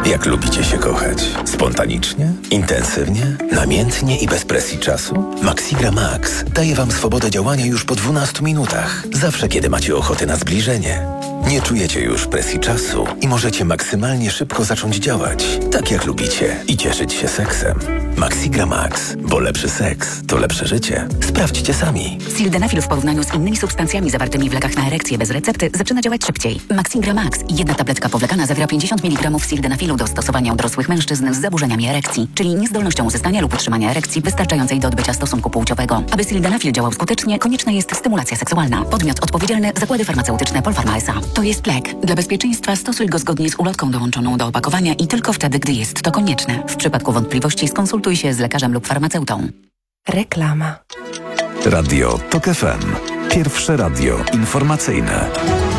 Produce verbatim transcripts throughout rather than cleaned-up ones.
Jak lubicie się kochać? Spontanicznie? Intensywnie? Namiętnie i bez presji czasu? Maxigra Max daje Wam swobodę działania już po dwunastu minutach. Zawsze, kiedy macie ochotę na zbliżenie. Nie czujecie już presji czasu i możecie maksymalnie szybko zacząć działać, tak jak lubicie, i cieszyć się seksem. Maxigra Max, bo lepszy seks to lepsze życie. Sprawdźcie sami. Sildenafil w porównaniu z innymi substancjami zawartymi w lekach na erekcję bez recepty zaczyna działać szybciej. Maxigra Max, jedna tabletka powlekana, zawiera pięćdziesiąt miligramów sildenafilu do stosowania u dorosłych mężczyzn z zaburzeniami erekcji, czyli niezdolnością uzyskania lub utrzymania erekcji wystarczającej do odbycia stosunku płciowego. Aby sildenafil działał skutecznie, konieczna jest stymulacja seksualna. Podmiot odpowiedzialny: Zakłady Farmaceutyczne Polpharma S A. To jest lek. Dla bezpieczeństwa stosuj go zgodnie z ulotką dołączoną do opakowania i tylko wtedy, gdy jest to konieczne. W przypadku wątpliwości skonsultuj się z lekarzem lub farmaceutą. Reklama. Radio TOK F M. Pierwsze radio informacyjne.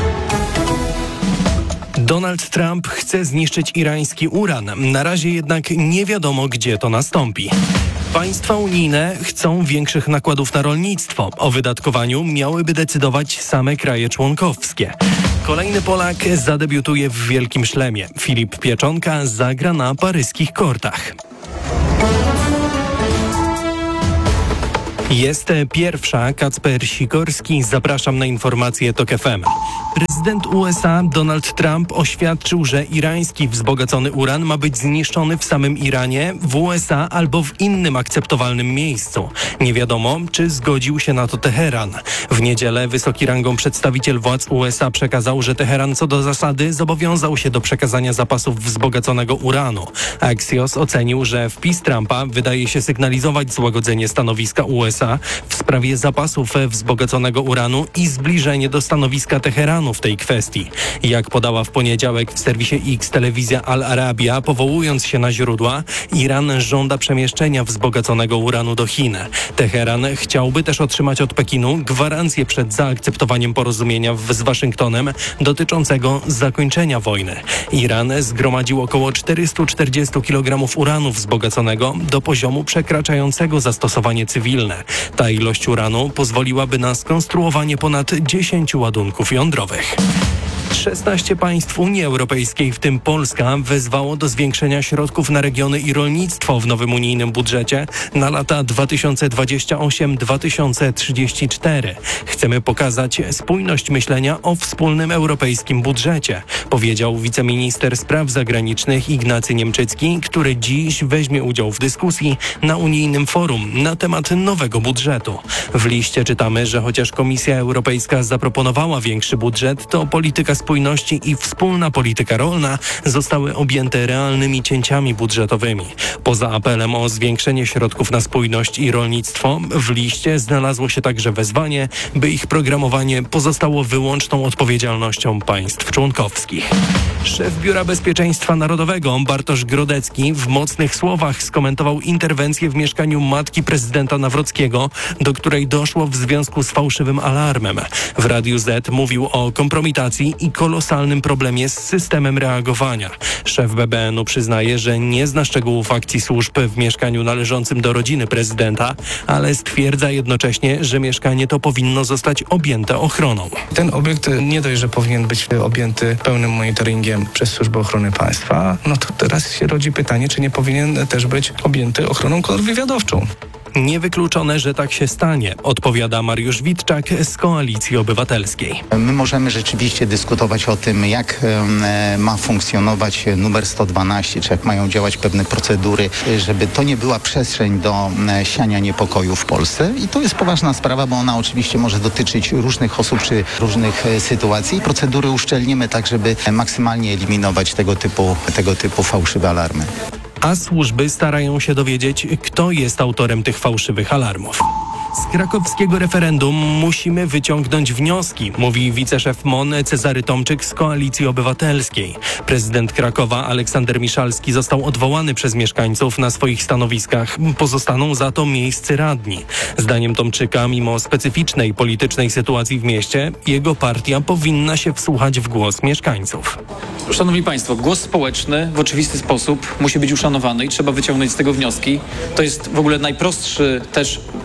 Donald Trump chce zniszczyć irański uran. Na razie jednak nie wiadomo, gdzie to nastąpi. Państwa unijne chcą większych nakładów na rolnictwo. O wydatkowaniu miałyby decydować same kraje członkowskie. Kolejny Polak zadebiutuje w Wielkim Szlemie. Filip Pieczonka zagra na paryskich kortach. Jest pierwsza. Kacper Sikorski. Zapraszam na informacje TOK F M. Prezydent U S A Donald Trump oświadczył, że irański wzbogacony uran ma być zniszczony w samym Iranie, w U S A albo w innym akceptowalnym miejscu. Nie wiadomo, czy zgodził się na to Teheran. W niedzielę wysoki rangą przedstawiciel władz U S A przekazał, że Teheran co do zasady zobowiązał się do przekazania zapasów wzbogaconego uranu. Axios ocenił, że wpis Trumpa wydaje się sygnalizować złagodzenie stanowiska U S A w sprawie zapasów wzbogaconego uranu i zbliżenie do stanowiska Teheranu w tej kwestii. Jak podała w poniedziałek w serwisie X telewizja Al Arabia, powołując się na źródła, Iran żąda przemieszczenia wzbogaconego uranu do Chin. Teheran chciałby też otrzymać od Pekinu gwarancję przed zaakceptowaniem porozumienia z Waszyngtonem dotyczącego zakończenia wojny. Iran zgromadził około czterysta czterdzieści kilogramów uranu wzbogaconego do poziomu przekraczającego zastosowanie cywilne. Ta ilość uranu pozwoliłaby na skonstruowanie ponad dziesięciu ładunków jądrowych. szesnaście państw Unii Europejskiej, w tym Polska, wezwało do zwiększenia środków na regiony i rolnictwo w nowym unijnym budżecie na lata dwa tysiące dwudziesty ósmy do dwa tysiące trzydziestego czwartego. Chcemy pokazać spójność myślenia o wspólnym europejskim budżecie, powiedział wiceminister spraw zagranicznych Ignacy Niemczycki, który dziś weźmie udział w dyskusji na unijnym forum na temat nowego budżetu. W liście czytamy, że chociaż Komisja Europejska zaproponowała większy budżet, to polityka spójności i wspólna polityka rolna zostały objęte realnymi cięciami budżetowymi. Poza apelem o zwiększenie środków na spójność i rolnictwo, w liście znalazło się także wezwanie, by ich programowanie pozostało wyłączną odpowiedzialnością państw członkowskich. Szef Biura Bezpieczeństwa Narodowego Bartosz Grodecki w mocnych słowach skomentował interwencję w mieszkaniu matki prezydenta Nawrockiego, do której doszło w związku z fałszywym alarmem. W Radiu Z mówił o kompromitacji i kolosalnym problemie z systemem reagowania. Szef B B N-u przyznaje, że nie zna szczegółów akcji służb w mieszkaniu należącym do rodziny prezydenta, ale stwierdza jednocześnie, że mieszkanie to powinno zostać objęte ochroną. Ten obiekt nie dość, że powinien być objęty pełnym monitoringiem przez Służbę Ochrony Państwa, no to teraz się rodzi pytanie, czy nie powinien też być objęty ochroną kontrwywiadowczą. Niewykluczone, że tak się stanie, odpowiada Mariusz Witczak z Koalicji Obywatelskiej. My możemy rzeczywiście dyskutować o tym, jak e, ma funkcjonować numer sto dwanaście, czy jak mają działać pewne procedury, żeby to nie była przestrzeń do e, siania niepokoju w Polsce. I to jest poważna sprawa, bo ona oczywiście może dotyczyć różnych osób czy różnych e, sytuacji. I procedury uszczelnimy tak, żeby maksymalnie eliminować tego typu, tego typu fałszywe alarmy. A służby starają się dowiedzieć, kto jest autorem tych fałszywych alarmów. Z krakowskiego referendum musimy wyciągnąć wnioski, mówi wiceszef M O N Cezary Tomczyk z Koalicji Obywatelskiej. Prezydent Krakowa Aleksander Miszalski został odwołany przez mieszkańców na swoich stanowiskach. Pozostaną za to miejscy radni. Zdaniem Tomczyka, mimo specyficznej politycznej sytuacji w mieście, jego partia powinna się wsłuchać w głos mieszkańców. Szanowni Państwo, głos społeczny w oczywisty sposób musi być uszanowany i trzeba wyciągnąć z tego wnioski. To jest w ogóle najprostszy też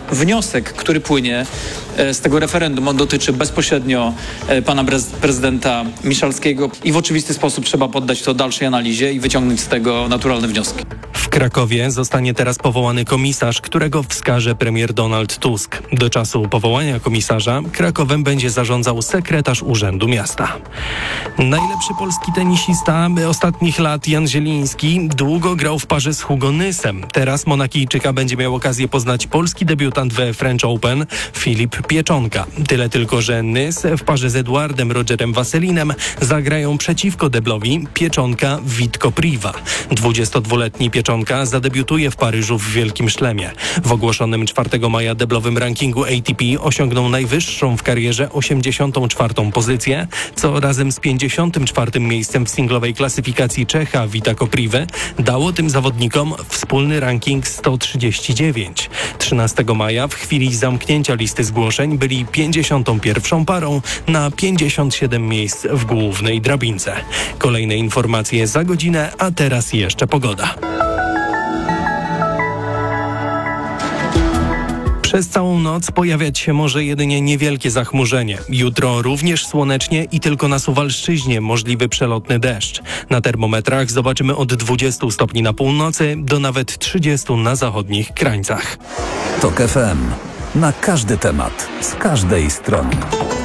wniosek, który płynie z tego referendum, on dotyczy bezpośrednio pana prezydenta Miszalskiego i w oczywisty sposób trzeba poddać to dalszej analizie i wyciągnąć z tego naturalne wnioski. W Krakowie zostanie teraz powołany komisarz, którego wskaże premier Donald Tusk. Do czasu powołania komisarza Krakowem będzie zarządzał sekretarz Urzędu Miasta. Najlepszy polski tenisista ostatnich lat Jan Zieliński długo grał w parze z Hugo Nysem. Teraz Monakijczyka będzie miał okazję poznać polski debiutant we French Open Filip Pieczonka. Tyle tylko, że Nys w parze z Eduardem Rogerem Waselinem zagrają przeciwko deblowi Pieczonka Witko Priva. dwudziestodwuletni Pieczonka zadebiutuje w Paryżu w Wielkim Szlemie. W ogłoszonym czwartego maja deblowym rankingu A T P osiągnął najwyższą w karierze osiemdziesiątą czwartą pozycję, co razem z pięćdziesiątym czwartym miejscem w singlowej klasyfikacji Czecha Wita Kopriwy dało tym zawodnikom wspólny ranking sto trzydzieści dziewięć. trzynastego maja w chwili zamknięcia listy zgłoszeń byli pięćdziesiątą pierwszą parą na pięćdziesiąt siedem miejsc w głównej drabince. Kolejne informacje za godzinę, a teraz jeszcze pogoda. Przez całą noc pojawiać się może jedynie niewielkie zachmurzenie. Jutro również słonecznie i tylko na Suwalszczyźnie możliwy przelotny deszcz. Na termometrach zobaczymy od dwudziestu stopni na północy do nawet trzydziestu na zachodnich krańcach. Tok F M. Na każdy temat, z każdej strony.